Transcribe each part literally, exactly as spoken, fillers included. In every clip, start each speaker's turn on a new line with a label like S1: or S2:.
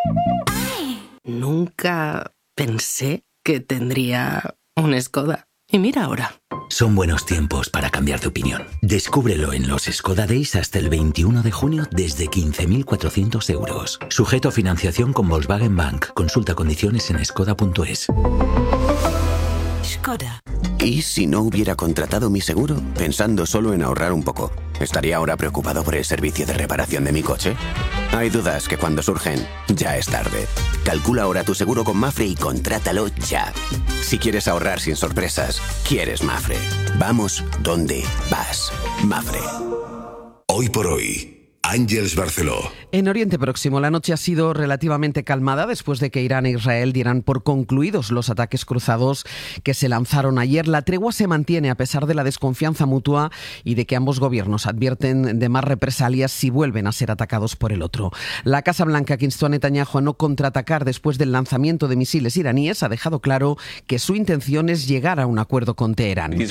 S1: Nunca pensé que tendría un Skoda. Y mira ahora.
S2: Son buenos tiempos para cambiar de opinión. Descúbrelo en los Skoda Days hasta el veintiuno de junio desde quince mil cuatrocientos euros. Sujeto a financiación con Volkswagen Bank. Consulta condiciones en skoda punto es.
S3: Skoda.
S4: ¿Y si no hubiera contratado mi seguro? Pensando solo en ahorrar un poco. ¿Estaría ahora preocupado por el servicio de reparación de mi coche? Hay dudas que cuando surgen, ya es tarde. Calcula ahora tu seguro con Mafre y contrátalo ya. Si quieres ahorrar sin sorpresas, quieres Mafre. Vamos donde vas. Mafre.
S5: Hoy por hoy. Ángeles Barceló.
S6: En Oriente Próximo, la noche ha sido relativamente calmada después de que Irán e Israel dieran por concluidos los ataques cruzados que se lanzaron ayer. La tregua se mantiene a pesar de la desconfianza mutua y de que ambos gobiernos advierten de más represalias si vuelven a ser atacados por el otro. La Casa Blanca, que instó a Netanyahu a no contraatacar después del lanzamiento de misiles iraníes, ha dejado claro que su intención es llegar a un acuerdo con Teherán.
S7: El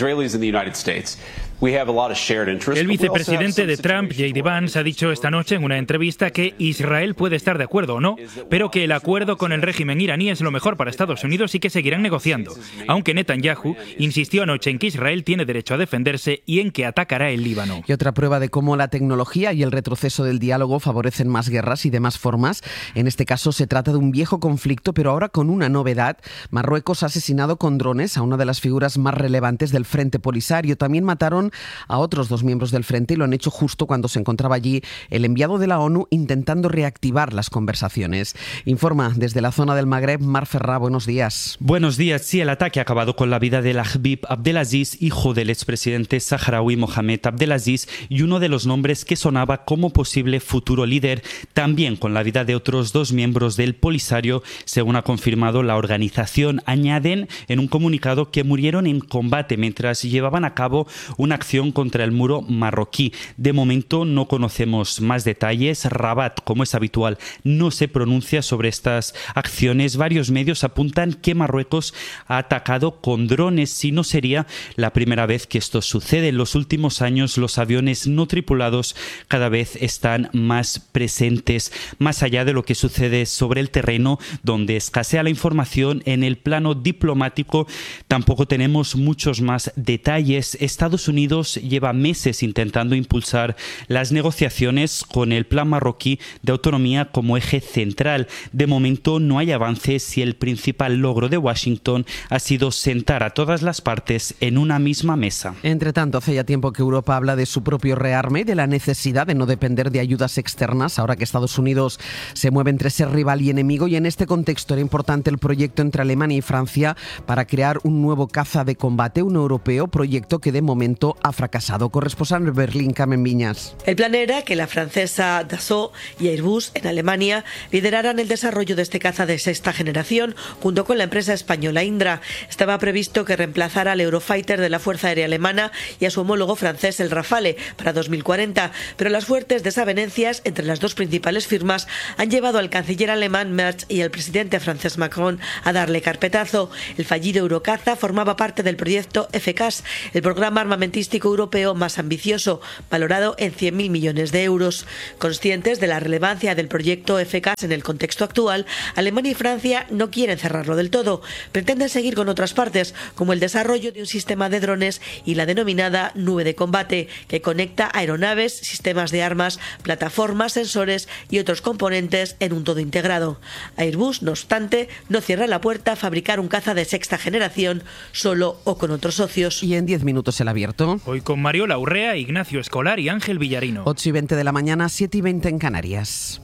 S7: vicepresidente de Trump, J D Vance, ha dicho esta noche en una entrevista que Israel puede estar de acuerdo o no, pero que el acuerdo con el régimen iraní es lo mejor para Estados Unidos y que seguirán negociando, aunque Netanyahu insistió anoche en que Israel tiene derecho a defenderse y en que atacará el Líbano.
S6: Y otra prueba de cómo la tecnología y el retroceso del diálogo favorecen más guerras y de más formas. En este caso se trata de un viejo conflicto, pero ahora con una novedad. Marruecos ha asesinado con drones a una de las figuras más relevantes del Frente Polisario. También mataron a otros dos miembros del Frente y lo han hecho justo cuando se encontraba allí el enviado de la ONU intentando reactivar las conversaciones. Informa desde la zona del Magreb, Mar Ferrá, buenos días.
S8: Buenos días. Sí, el ataque ha acabado con la vida de Habib Abdelaziz, hijo del expresidente saharaui Mohamed Abdelaziz, y uno de los nombres que sonaba como posible futuro líder, también con la vida de otros dos miembros del Polisario, según ha confirmado la organización. Añaden en un comunicado que murieron en combate mientras llevaban a cabo una acción contra el muro marroquí. De momento no conocemos más detalles. Rabat, como es habitual, no se pronuncia sobre estas acciones. Varios medios apuntan que Marruecos ha atacado con drones, si no sería la primera vez que esto sucede. En los últimos años los aviones no tripulados cada vez están más presentes. Más allá de lo que sucede sobre el terreno, donde escasea la información, en el plano diplomático tampoco tenemos muchos más detalles. Estados Unidos lleva meses intentando impulsar las negociaciones con el plan marroquí de autonomía como eje central. De momento no hay avances y el principal logro de Washington ha sido sentar a todas las partes en una misma mesa.
S6: Entre tanto, hace ya tiempo que Europa habla de su propio rearme y de la necesidad de no depender de ayudas externas, ahora que Estados Unidos se mueve entre ser rival y enemigo, y en este contexto era importante el proyecto entre Alemania y Francia para crear un nuevo caza de combate, un europeo, proyecto que de momento ha fracasado. Corresponsal en Berlín, Carmen Viñas.
S9: El plan era que la francesa Dassault y Airbus en Alemania lideraran el desarrollo de este caza de sexta generación junto con la empresa española Indra. Estaba previsto que reemplazara al Eurofighter de la Fuerza Aérea Alemana y a su homólogo francés el Rafale para dos mil cuarenta, pero las fuertes desavenencias entre las dos principales firmas han llevado al canciller alemán Merz y al presidente francés Macron a darle carpetazo. El fallido Eurocaza formaba parte del proyecto F C A S, el programa armamentístico europeo más ambicioso, valorado en cien mil millones de euros. Conscientes de la relevancia del proyecto F C A S en el contexto actual, Alemania y Francia no quieren cerrarlo del todo. Pretenden seguir con otras partes, como el desarrollo de un sistema de drones y la denominada nube de combate, que conecta aeronaves, sistemas de armas, plataformas, sensores y otros componentes en un todo integrado. Airbus, no obstante, no cierra la puerta a fabricar un caza de sexta generación, solo o con otros socios.
S6: Y en diez minutos el abierto.
S7: Hoy con Mariola Urrea, Ignacio Escolar y Ángel Villarino.
S6: ocho y veinte de la mañana, siete y veinte en Canarias.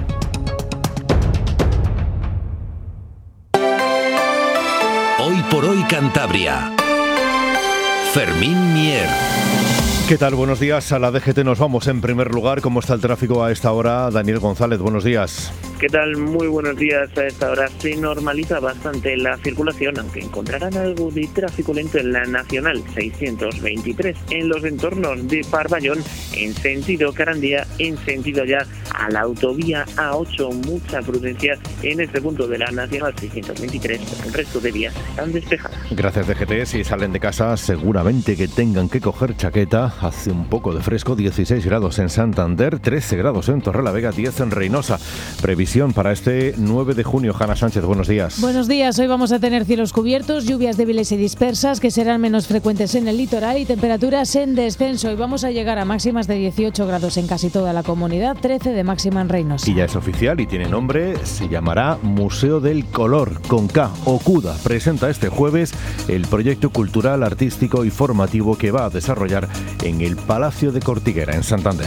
S2: Hoy por hoy Cantabria. Fermín Mier.
S10: ¿Qué tal? Buenos días. A la D G T nos vamos. En primer lugar, ¿cómo está el tráfico a esta hora? Daniel González, buenos días.
S11: ¿Qué tal? Muy buenos días. A esta hora se normaliza bastante la circulación, aunque encontrarán algo de tráfico lento en la Nacional seiscientos veintitrés, en los entornos de Parvallón, en sentido Carandía, en sentido ya a la autovía A ocho. Mucha prudencia en este punto de la Nacional seiscientos veintitrés, porque el resto de vías están despejadas.
S10: Gracias, D G T. Si salen de casa, seguramente que tengan que coger chaqueta. Hace un poco de fresco, dieciséis grados en Santander, trece grados en Torrelavega, diez en Reynosa. Previsión previsión para este nueve de junio. Hanna Sánchez, buenos días.
S3: Buenos días. Hoy vamos a tener cielos cubiertos, lluvias débiles y dispersas que serán menos frecuentes en el litoral y temperaturas en descenso. Y vamos a llegar a máximas de dieciocho grados en casi toda la comunidad, trece de máxima en Reynosa.
S10: Y ya es oficial y tiene nombre, se llamará Museo del Color, con K. Okuda presenta este jueves el proyecto cultural, artístico y formativo que va a desarrollar en el Palacio de Cortiguera, en Santander.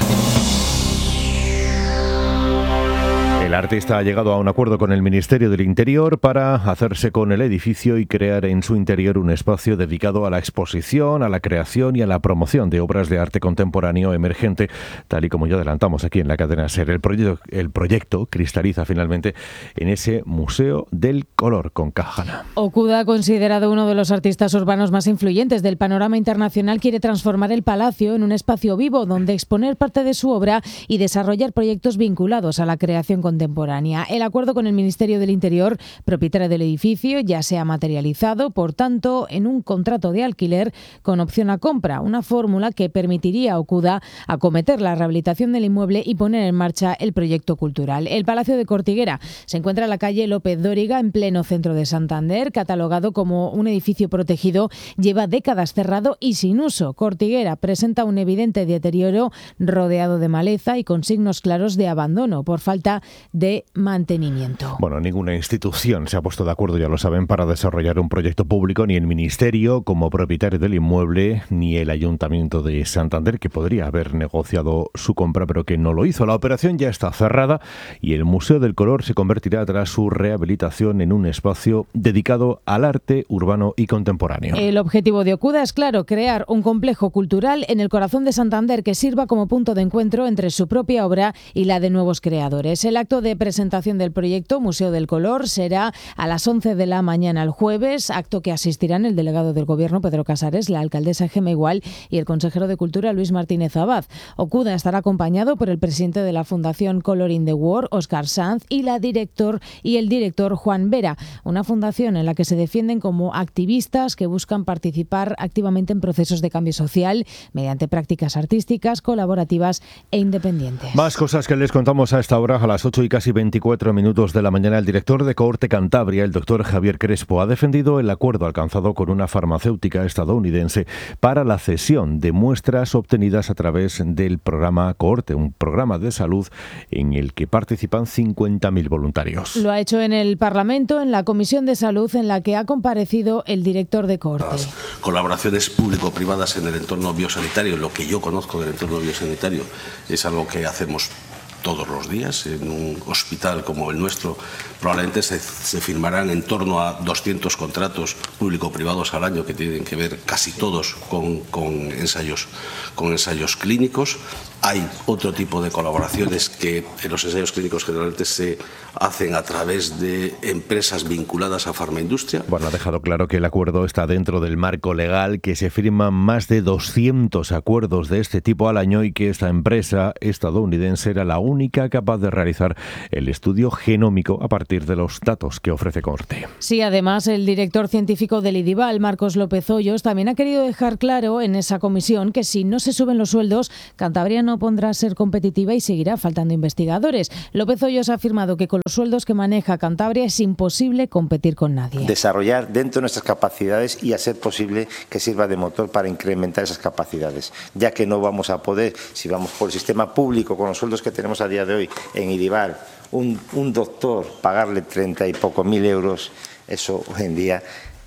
S10: El artista ha llegado a un acuerdo con el Ministerio del Interior para hacerse con el edificio y crear en su interior un espacio dedicado a la exposición, a la creación y a la promoción de obras de arte contemporáneo emergente, tal y como ya adelantamos aquí en la cadena SER. El proyecto, el proyecto cristaliza finalmente en ese Museo del Color, con Cajana.
S3: Okuda, considerado uno de los artistas urbanos más influyentes del panorama internacional, quiere transformar el palacio en un espacio vivo donde exponer parte de su obra y desarrollar proyectos vinculados a la creación contemporánea. contemporánea. El acuerdo con el Ministerio del Interior, propietario del edificio, ya se ha materializado, por tanto, en un contrato de alquiler con opción a compra, una fórmula que permitiría a Okuda acometer la rehabilitación del inmueble y poner en marcha el proyecto cultural. El Palacio de Cortiguera se encuentra en la calle López Dóriga, en pleno centro de Santander, catalogado como un edificio protegido, lleva décadas cerrado y sin uso. Cortiguera presenta un evidente deterioro, rodeado de maleza y con signos claros de abandono por falta de mantenimiento.
S10: Bueno, ninguna institución se ha puesto de acuerdo, ya lo saben, para desarrollar un proyecto público, ni el Ministerio como propietario del inmueble, ni el Ayuntamiento de Santander, que podría haber negociado su compra, pero que no lo hizo. La operación ya está cerrada y el Museo del Color se convertirá tras su rehabilitación en un espacio dedicado al arte urbano y contemporáneo.
S3: El objetivo de Okuda es claro, crear un complejo cultural en el corazón de Santander que sirva como punto de encuentro entre su propia obra y la de nuevos creadores. El acto de presentación del proyecto Museo del Color será a las once de la mañana el jueves, acto que asistirán el delegado del Gobierno Pedro Casares, la alcaldesa Gemma Igual y el consejero de Cultura Luis Martínez Abad. Okuda estará acompañado por el presidente de la Fundación Color in the World, Óscar Sanz, y la director y el director Juan Vera, una fundación en la que se defienden como activistas que buscan participar activamente en procesos de cambio social mediante prácticas artísticas, colaborativas e independientes.
S10: Más cosas que les contamos a esta hora, a las ocho y casi veinticuatro minutos de la mañana. El director de Cohorte Cantabria, el doctor Javier Crespo, ha defendido el acuerdo alcanzado con una farmacéutica estadounidense para la cesión de muestras obtenidas a través del programa Cohorte, un programa de salud en el que participan cincuenta mil voluntarios.
S3: Lo ha hecho en el Parlamento, en la Comisión de Salud, en la que ha comparecido el director de Cohorte.
S12: Las colaboraciones público-privadas en el entorno biosanitario, lo que yo conozco del entorno biosanitario, es algo que hacemos todos los días. En un hospital como el nuestro probablemente se, se firmarán en torno a doscientos contratos público-privados al año que tienen que ver casi todos con, con, ensayos, con ensayos clínicos. Hay otro tipo de colaboraciones que en los ensayos clínicos generalmente se hacen a través de empresas vinculadas a farmaindustria.
S10: Bueno, ha dejado claro que el acuerdo está dentro del marco legal, que se firman más de doscientos acuerdos de este tipo al año y que esta empresa estadounidense era la única capaz de realizar el estudio genómico a partir de los datos que ofrece Cohorte.
S3: Sí, además, el director científico del IDIVAL, Marcos López Hoyos, también ha querido dejar claro en esa comisión que si no se suben los sueldos, Cantabria no pondrá a ser competitiva y seguirá faltando investigadores. López Hoyos ha afirmado que con los sueldos que maneja Cantabria es imposible competir con nadie.
S13: Desarrollar dentro de nuestras capacidades y a ser posible que sirva de motor para incrementar esas capacidades, ya que no vamos a poder, si vamos por el sistema público con los sueldos que tenemos a día de hoy en IDIVAL, un, un doctor pagarle treinta y poco mil euros, eso hoy en día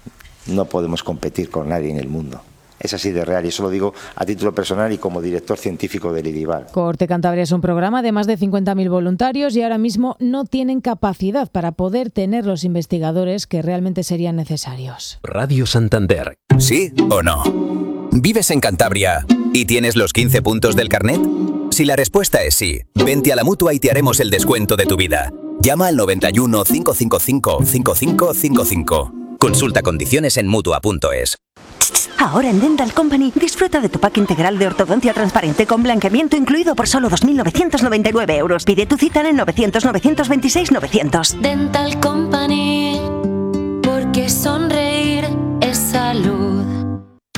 S13: no podemos competir con nadie en el mundo. Es así de real y eso lo digo a título personal y como director científico del IDIVAL.
S3: Cohorte Cantabria es un programa de más de cincuenta mil voluntarios y ahora mismo no tienen capacidad para poder tener los investigadores que realmente serían necesarios.
S14: Radio Santander.
S15: ¿Sí o no? ¿Vives en Cantabria y tienes los quince puntos del carnet? Si la respuesta es sí, vente a la Mutua y te haremos el descuento de tu vida. Llama al noventa y uno, cinco cinco cinco, cinco cinco cinco cinco. Consulta condiciones en Mutua punto es.
S16: Ahora en Dental Company disfruta de tu pack integral de ortodoncia transparente con blanqueamiento incluido por solo dos mil novecientos noventa y nueve euros. Pide tu cita en novecientos, novecientos veintiséis, novecientos.
S17: Dental Company, porque sonreír es salud.
S16: Una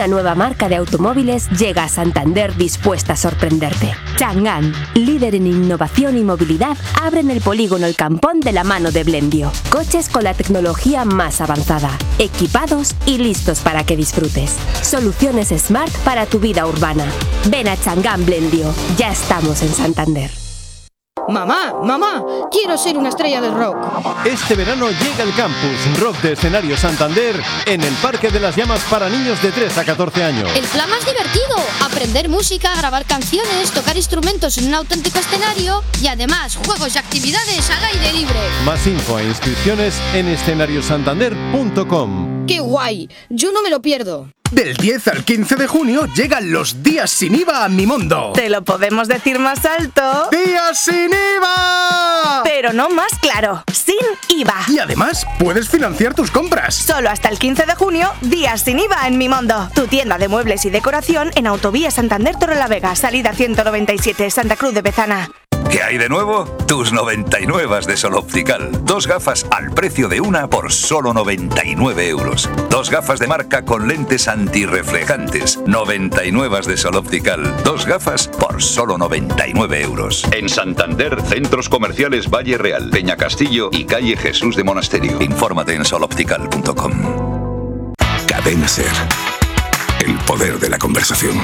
S14: una nueva marca de automóviles llega a Santander dispuesta a sorprenderte. Chang'an, líder en innovación y movilidad, abre en el polígono El Campón de la mano de Blendio. Coches con la tecnología más avanzada, equipados y listos para que disfrutes. Soluciones Smart para tu vida urbana. Ven a Chang'an Blendio. Ya estamos en Santander.
S17: Mamá, mamá, quiero ser una estrella del rock.
S18: Este verano llega el Campus Rock de Escenario Santander en el Parque de las Llamas para niños de tres a catorce años.
S17: El plan más divertido, aprender música, grabar canciones, tocar instrumentos en un auténtico escenario y además juegos y actividades al aire libre.
S18: Más info e inscripciones en escenario santander punto com.
S17: ¡Qué guay! Yo no me lo pierdo.
S19: Del diez al quince de junio llegan los días sin I V A a Mi Mundo.
S20: ¿Te lo podemos decir más alto?
S19: ¡Días sin I V A!
S20: Pero no más claro, sin I V A.
S19: Y además puedes financiar tus compras.
S20: Solo hasta el quince de junio, días sin I V A en Mi Mundo. Tu tienda de muebles y decoración en Autovía Santander Torrelavega, salida ciento noventa y siete, Santa Cruz de Bezana.
S21: ¿Qué hay de nuevo? Tus noventa y nueve de Sol Optical. Dos gafas al precio de una por solo noventa y nueve euros. Dos gafas de marca con lentes antirreflejantes. noventa y nueve de Sol Optical. Dos gafas por solo noventa y nueve euros.
S22: En Santander, centros comerciales Valle Real, Peña Castillo y calle Jesús de Monasterio.
S21: Infórmate en sol optical punto com.
S5: Cadena Ser. El poder de la conversación.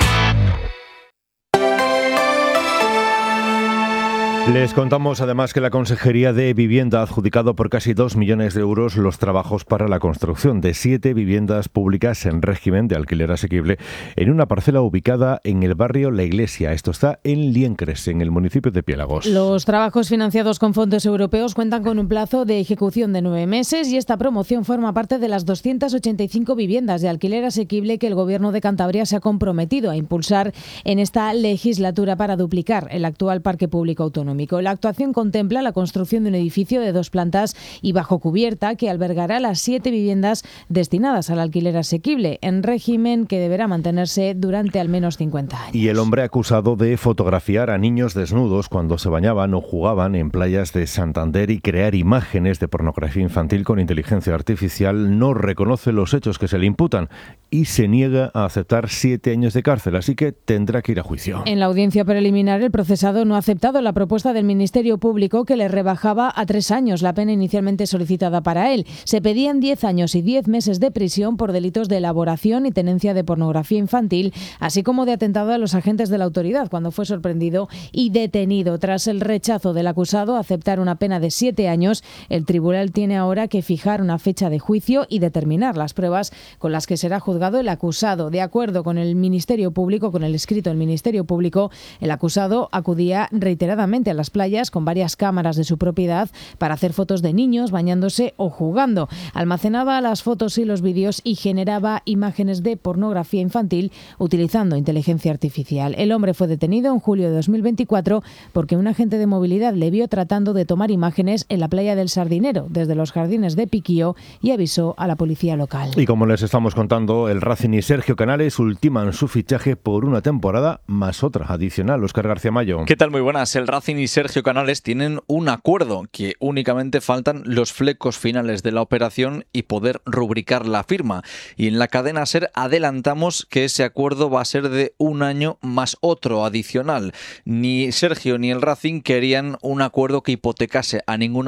S10: Les contamos además que la Consejería de Vivienda ha adjudicado por casi dos millones de euros los trabajos para la construcción de siete viviendas públicas en régimen de alquiler asequible en una parcela ubicada en el barrio La Iglesia. Esto está en Liencres, en el municipio de Piélagos.
S3: Los trabajos financiados con fondos europeos cuentan con un plazo de ejecución de nueve meses y esta promoción forma parte de las doscientas ochenta y cinco viviendas de alquiler asequible que el Gobierno de Cantabria se ha comprometido a impulsar en esta legislatura para duplicar el actual parque público autonómico. La actuación contempla la construcción de un edificio de dos plantas y bajo cubierta que albergará las siete viviendas destinadas al alquiler asequible, en régimen que deberá mantenerse durante al menos cincuenta años.
S10: Y el hombre acusado de fotografiar a niños desnudos cuando se bañaban o jugaban en playas de Santander y crear imágenes de pornografía infantil con inteligencia artificial no reconoce los hechos que se le imputan y se niega a aceptar siete años de cárcel, así que tendrá que ir a juicio.
S3: En la audiencia preliminar, el procesado no ha aceptado la propuesta del Ministerio Público que le rebajaba a tres años la pena inicialmente solicitada para él. Se pedían diez años y diez meses de prisión por delitos de elaboración y tenencia de pornografía infantil, así como de atentado a los agentes de la autoridad cuando fue sorprendido y detenido. Tras el rechazo del acusado a aceptar una pena de siete años, el tribunal tiene ahora que fijar una fecha de juicio y determinar las pruebas con las que será juzgado el acusado. De acuerdo con el Ministerio Público, con el escrito del Ministerio Público, el acusado acudía reiteradamente a las playas con varias cámaras de su propiedad para hacer fotos de niños bañándose o jugando. Almacenaba las fotos y los vídeos y generaba imágenes de pornografía infantil utilizando inteligencia artificial. El hombre fue detenido en julio de dos mil veinticuatro porque un agente de movilidad le vio tratando de tomar imágenes en la playa del Sardinero desde los jardines de Piquío y avisó a la policía local.
S10: Y como les estamos contando, el Racing y Sergio Canales ultiman su fichaje por una temporada más otra adicional. Óscar García Mayo.
S23: ¿Qué tal? Muy buenas. El Racing y Sergio Canales tienen un acuerdo que únicamente faltan los flecos finales de la operación y poder rubricar la firma. Y en la cadena SER adelantamos que ese acuerdo va a ser de un año más otro adicional. Ni Sergio ni el Racing querían un acuerdo que hipotecase a ninguna